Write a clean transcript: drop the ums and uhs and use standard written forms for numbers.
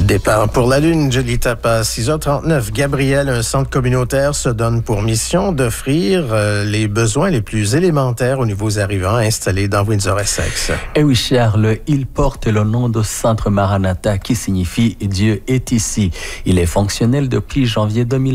Départ pour la Lune, Julie Tapa, 6h39. Gabriel, un centre communautaire se donne pour mission d'offrir les besoins les plus élémentaires aux nouveaux arrivants installés dans Windsor-Essex. Et oui, Charles, il porte le nom de Centre Maranatha qui signifie Dieu est ici. Il est fonctionnel depuis janvier 2000.